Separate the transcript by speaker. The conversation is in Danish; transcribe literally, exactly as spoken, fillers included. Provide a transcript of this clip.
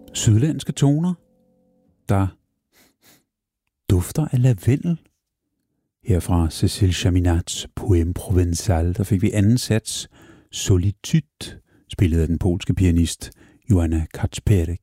Speaker 1: Sydlandske toner, der dufter af lavendel. Her fra Cécile Chaminats Poème Provençal, der fik vi anden sats Solitude, spillet af den polske pianist Joanna Kacperek.